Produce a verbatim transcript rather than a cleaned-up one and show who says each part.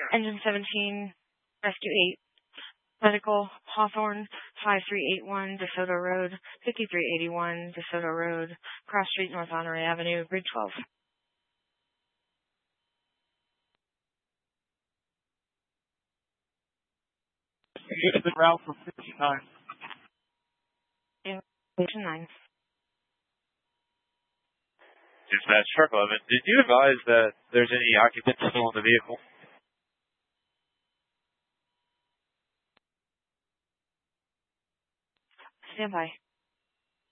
Speaker 1: Engine seventeen, Rescue eight, Medical, Hawthorne, five three eight one, DeSoto Road, fifty-three eighty-one, DeSoto Road, Cross Street, North Honore Avenue, Grid twelve.
Speaker 2: Get the route for fifty-nine.
Speaker 1: Station nine.
Speaker 3: Dispatch Truck eleven, did you advise that there's any occupants still in the vehicle?
Speaker 1: Stand by.